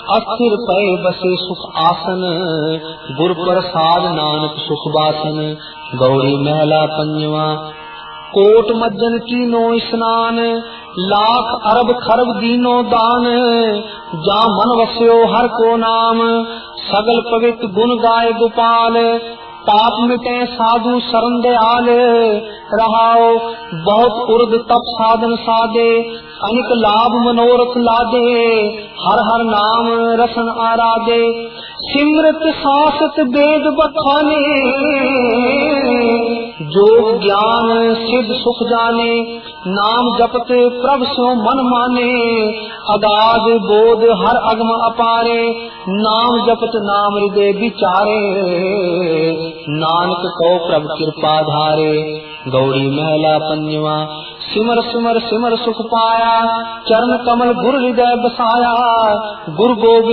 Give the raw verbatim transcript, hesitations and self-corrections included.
अस्थिर पए बसे सुख आसन, गुर प्रसाद नानक सुख बासन। गौड़ी महला पंजवा। कोट मज्जन कीनो स्नान, लाख अरब खरब दीनो दान। जा मन वस्यो हर को नाम, सगल पवित्र गुण गाय गोपाल। पाप मिटे साधु शरण दयाल, रहाओ बहुत उर्द तप साधन साधे। अनिक लाभ मनोरथ लादे, हर हर नाम रसन आराधे। सिमरत सासत वेद बखाने, जोग ज्ञान सिद्ध सुख जाने। नाम जपत प्रभ सो मन माने, अगाध बोध हर अगम अपारे। नाम जपत नाम हृदय विचारे, नानक को प्रभ कृपा धारे। गौड़ी महला पंजवा। सिमर सिमर सिमर सुख पाया, चरण कमल गुर हृदय बसाया। गुरु गोविंद